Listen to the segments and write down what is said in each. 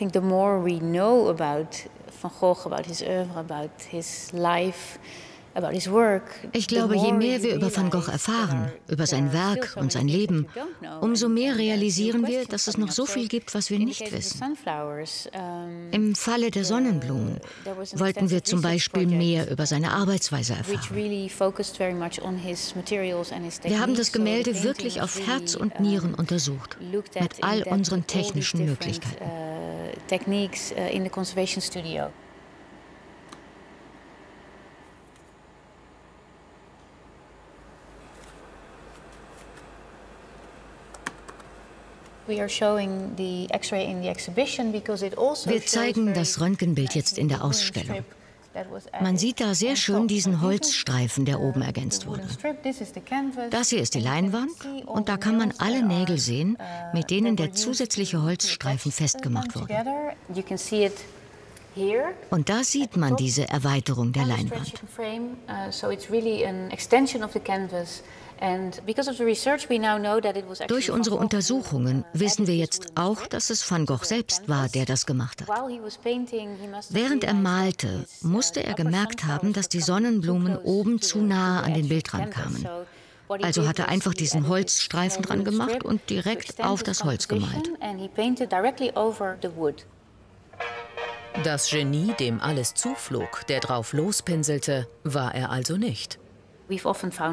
think the more we know about Van Gogh, about his oeuvre, about his life, about his work, ich glaube, je mehr wir über Van Gogh erfahren, über sein Werk und sein Leben, umso mehr realisieren wir, dass es noch so viel gibt, was wir nicht wissen. Im Falle der Sonnenblumen wollten wir zum Beispiel mehr über seine Arbeitsweise erfahren. Wir haben das Gemälde wirklich auf Herz und Nieren untersucht, mit all unseren technischen Möglichkeiten. Wir zeigen das Röntgenbild jetzt in der Ausstellung. Man sieht da sehr schön diesen Holzstreifen, der oben ergänzt wurde. Das hier ist die Leinwand und da kann man alle Nägel sehen, mit denen der zusätzliche Holzstreifen festgemacht wurde. Und da sieht man diese Erweiterung der Leinwand. Durch unsere Untersuchungen wissen wir jetzt auch, dass es Van Gogh selbst war, der das gemacht hat. Während er malte, musste er gemerkt haben, dass die Sonnenblumen oben zu nahe an den Bildrand kamen. Also hat er einfach diesen Holzstreifen dran gemacht und direkt auf das Holz gemalt. Das Genie, dem alles zuflog, der drauf lospinselte, war er also nicht. Wir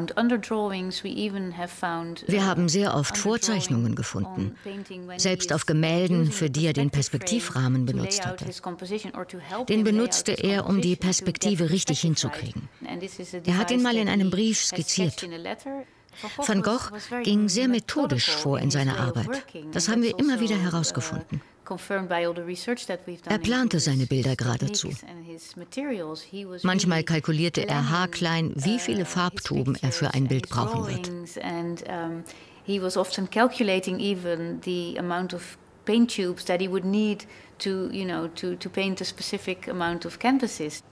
haben sehr oft Vorzeichnungen gefunden, selbst auf Gemälden, für die er den Perspektivrahmen benutzt hatte. Den benutzte er, um die Perspektive richtig hinzukriegen. Er hat ihn mal in einem Brief skizziert. Van Gogh ging sehr methodisch vor in seiner Arbeit. Das haben wir immer wieder herausgefunden. Er plante seine Bilder geradezu. Manchmal kalkulierte er haarklein, wie viele Farbtuben er für ein Bild brauchen wird. He was often calculating even the amount of paint tubes that he would need to paint a specific amount of canvases.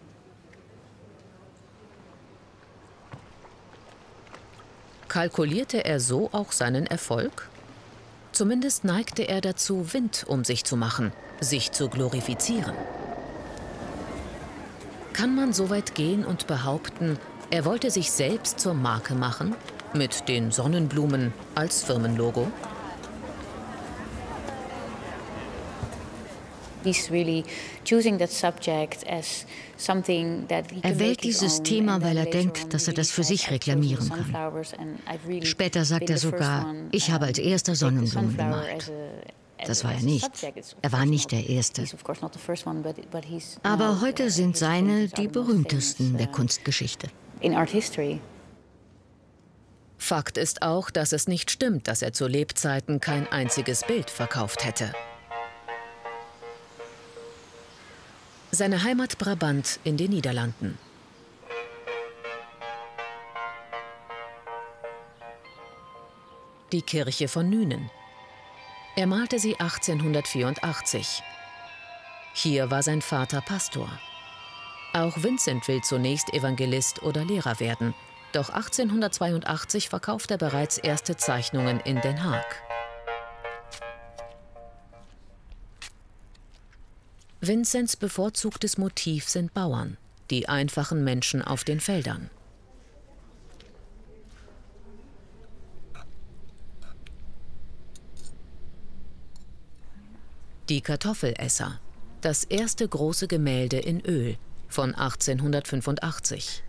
Kalkulierte er so auch seinen Erfolg? Zumindest neigte er dazu, Wind um sich zu machen, sich zu glorifizieren. Kann man so weit gehen und behaupten, er wollte sich selbst zur Marke machen, mit den Sonnenblumen als Firmenlogo? Er wählt dieses Thema, weil er denkt, dass er das für sich reklamieren kann. Später sagt er sogar, ich habe als erster Sonnenblumen gemalt. Das war er nicht. Er war nicht der Erste. Aber heute sind seine die berühmtesten der Kunstgeschichte. Fakt ist auch, dass es nicht stimmt, dass er zu Lebzeiten kein einziges Bild verkauft hätte. Seine Heimat Brabant in den Niederlanden. Die Kirche von Nünen. Er malte sie 1884. Hier war sein Vater Pastor. Auch Vincent will zunächst Evangelist oder Lehrer werden. Doch 1882 verkauft er bereits erste Zeichnungen in Den Haag. Vincents bevorzugtes Motiv sind Bauern, die einfachen Menschen auf den Feldern. Die Kartoffelesser, das erste große Gemälde in Öl von 1885.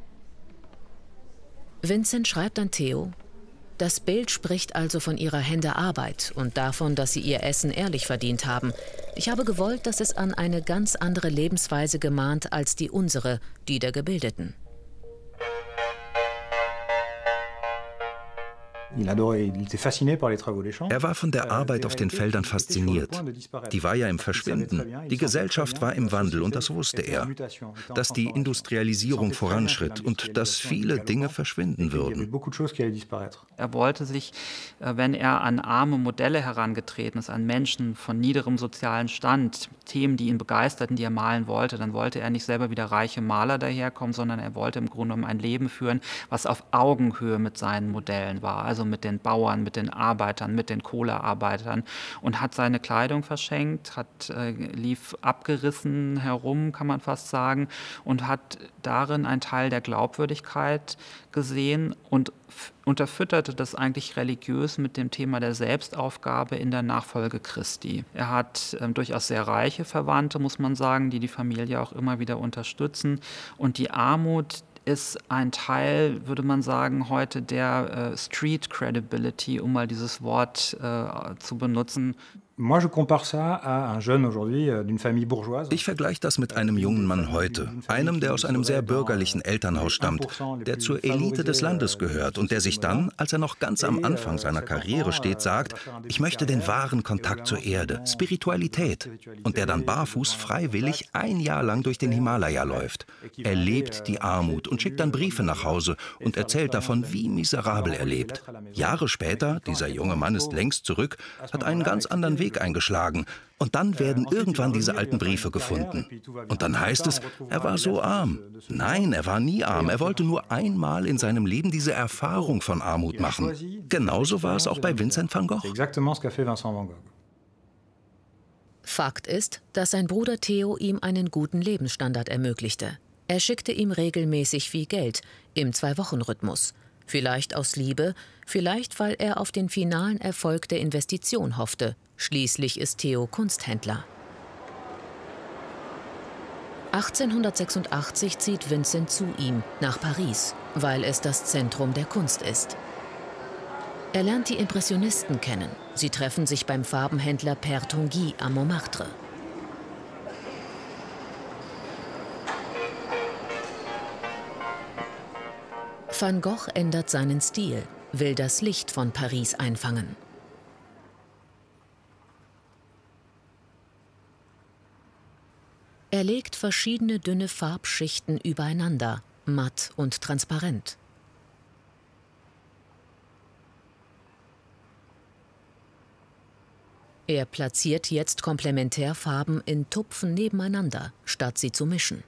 Vincent schreibt an Theo: Das Bild spricht also von ihrer Hände Arbeit und davon, dass sie ihr Essen ehrlich verdient haben. Ich habe gewollt, dass es an eine ganz andere Lebensweise gemahnt als die unsere, die der Gebildeten. Er war von der Arbeit auf den Feldern fasziniert. Die war ja im Verschwinden. Die Gesellschaft war im Wandel und das wusste er. Dass die Industrialisierung voranschritt und dass viele Dinge verschwinden würden. Er wollte sich, wenn er an arme Modelle herangetreten ist, an Menschen von niederem sozialen Stand, Themen, die ihn begeisterten, die er malen wollte, dann wollte er nicht selber wie der reiche Maler daherkommen, sondern er wollte im Grunde genommen ein Leben führen, was auf Augenhöhe mit seinen Modellen war. Also Tieren, mit den Bauern, mit den Arbeitern, mit den Kohlearbeitern und hat seine Kleidung verschenkt, lief abgerissen herum, kann man fast sagen, und hat darin einen Teil der Glaubwürdigkeit gesehen und unterfütterte das eigentlich religiös mit dem Thema der Selbstaufgabe in der Nachfolge Christi. Er hat durchaus sehr reiche Verwandte, muss man sagen, die die Familie auch immer wieder unterstützen. Und die Armut ist ein Teil, würde man sagen, heute der Street Credibility, um mal dieses Wort zu benutzen. Ich vergleiche das mit einem jungen Mann heute, einem, der aus einem sehr bürgerlichen Elternhaus stammt, der zur Elite des Landes gehört und der sich dann, als er noch ganz am Anfang seiner Karriere steht, sagt, ich möchte den wahren Kontakt zur Erde, Spiritualität, und der dann barfuß freiwillig ein Jahr lang durch den Himalaya läuft. Er lebt die Armut und schickt dann Briefe nach Hause und erzählt davon, wie miserabel er lebt. Jahre später, dieser junge Mann ist längst zurück, hat einen ganz anderen Weg eingeschlagen. Und dann werden irgendwann diese alten Briefe gefunden. Und dann heißt es, er war so arm. Nein, er war nie arm. Er wollte nur einmal in seinem Leben diese Erfahrung von Armut machen. Genauso war es auch bei Vincent van Gogh. Fakt ist, dass sein Bruder Theo ihm einen guten Lebensstandard ermöglichte. Er schickte ihm regelmäßig viel Geld, im 2-Wochen-Rhythmus. Vielleicht aus Liebe, vielleicht weil er auf den finalen Erfolg der Investition hoffte. Schließlich ist Theo Kunsthändler. 1886 zieht Vincent zu ihm nach Paris, weil es das Zentrum der Kunst ist. Er lernt die Impressionisten kennen. Sie treffen sich beim Farbenhändler Père Tanguy am Montmartre. Van Gogh ändert seinen Stil, will das Licht von Paris einfangen. Er legt verschiedene dünne Farbschichten übereinander, matt und transparent. Er platziert jetzt Komplementärfarben in Tupfen nebeneinander, statt sie zu mischen.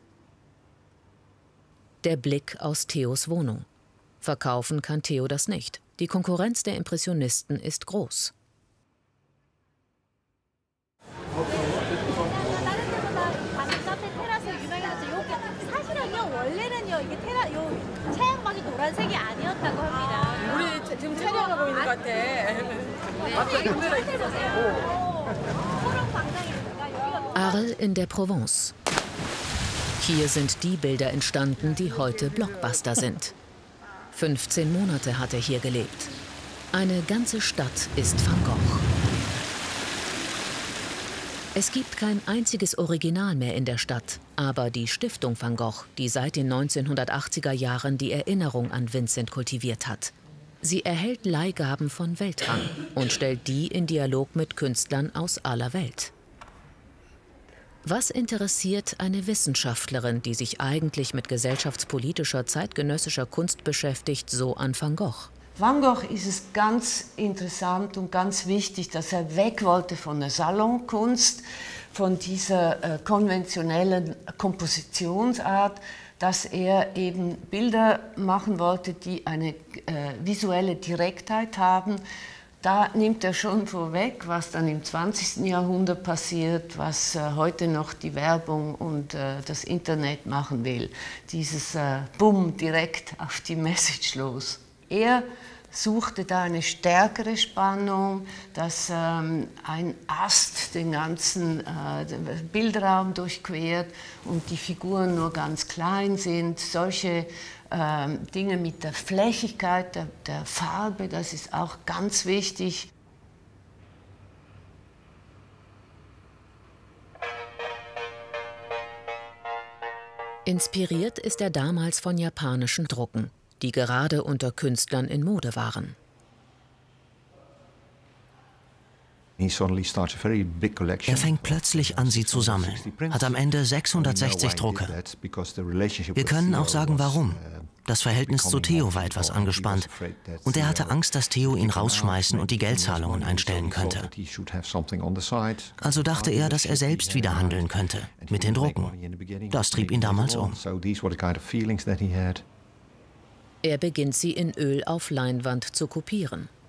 Der Blick aus Theos Wohnung. Verkaufen kann Theo das nicht. Die Konkurrenz der Impressionisten ist groß. Arles in der Provence. Hier sind die Bilder entstanden, die heute Blockbuster sind. 15 Monate hat er hier gelebt. Eine ganze Stadt ist Van Gogh. Es gibt kein einziges Original mehr in der Stadt, aber die Stiftung Van Gogh, die seit den 1980er Jahren die Erinnerung an Vincent kultiviert hat. Sie erhält Leihgaben von Weltrang und stellt die in Dialog mit Künstlern aus aller Welt. Was interessiert eine Wissenschaftlerin, die sich eigentlich mit gesellschaftspolitischer, zeitgenössischer Kunst beschäftigt, so an Van Gogh? Van Gogh ist es ganz interessant und ganz wichtig, dass er weg wollte von der Salonkunst, von dieser konventionellen Kompositionsart, dass er eben Bilder machen wollte, die eine visuelle Direktheit haben. Da nimmt er schon vorweg, was dann im 20. Jahrhundert passiert, was heute noch die Werbung und das Internet machen will. Dieses Bumm, direkt auf die Message los. Er suchte da eine stärkere Spannung, dass ein Ast den ganzen Bildraum durchquert und die Figuren nur ganz klein sind. Solche Dinge mit der Flächigkeit der Farbe, das ist auch ganz wichtig. Inspiriert ist er damals von japanischen Drucken, die gerade unter Künstlern in Mode waren. Er fängt plötzlich an, sie zu sammeln, hat am Ende 660 Drucke. Wir können auch sagen, warum. Das Verhältnis zu Theo war etwas angespannt und er hatte Angst, dass Theo ihn rausschmeißen und die Geldzahlungen einstellen könnte. Also dachte er, dass er selbst wieder handeln könnte, mit den Drucken. Das trieb ihn damals um. Er beginnt sie in Öl auf Leinwand zu kopieren.